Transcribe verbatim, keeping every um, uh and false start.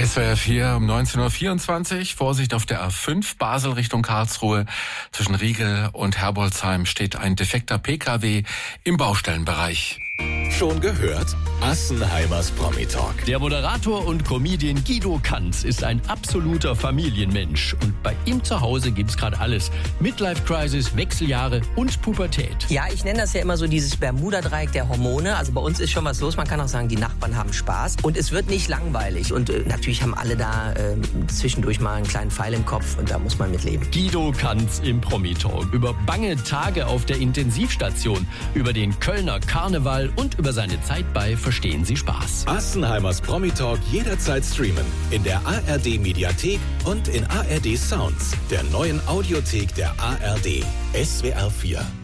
S W R vier um neunzehn Uhr vierundzwanzig. Vorsicht auf der A fünf, Basel Richtung Karlsruhe. Zwischen Riegel und Herbolzheim steht ein defekter P K W im Baustellenbereich. Schon gehört? Assenheimers Promi-Talk. Der Moderator und Comedian Guido Kanz ist ein absoluter Familienmensch. Und bei ihm zu Hause gibt's gerade alles. Midlife-Crisis, Wechseljahre und Pubertät. Ja, ich nenne das ja immer so dieses Bermuda-Dreieck der Hormone. Also bei uns ist schon was los. Man kann auch sagen, die Nachbarn haben Spaß. Und es wird nicht langweilig. Und äh, natürlich haben alle da äh, zwischendurch mal einen kleinen Pfeil im Kopf. Und da muss man mit leben. Guido Kanz im Promi-Talk. Über bange Tage auf der Intensivstation, über den Kölner Karneval und über seine Zeit bei Verstehen Sie Spaß. Assenheimers Promi-Talk jederzeit streamen. In der A R D-Mediathek und in A R D Sounds, der neuen Audiothek der A R D. S W R vier.